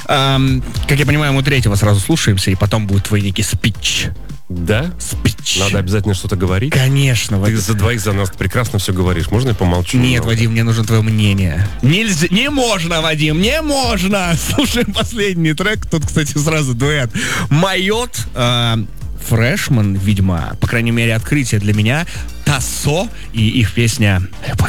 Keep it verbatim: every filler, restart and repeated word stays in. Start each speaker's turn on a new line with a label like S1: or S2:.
S1: Эм, как я понимаю, мы третьего сразу слушаемся, и потом будет твой некий спич.
S2: Да?
S1: Спич.
S2: Надо обязательно что-то говорить?
S1: Конечно.
S2: Ты
S1: Вадим.
S2: за двоих за нас прекрасно все говоришь. Можно я помолчу?
S1: Нет,
S2: немного?
S1: Вадим, мне нужно твое мнение. Нельзя, не можно, Вадим, не можно. Слушаем последний трек. Тут, кстати, сразу дуэт. Майот, э, Фрешман, видимо, по крайней мере, открытие для меня. Тассо и их песня «Любовь».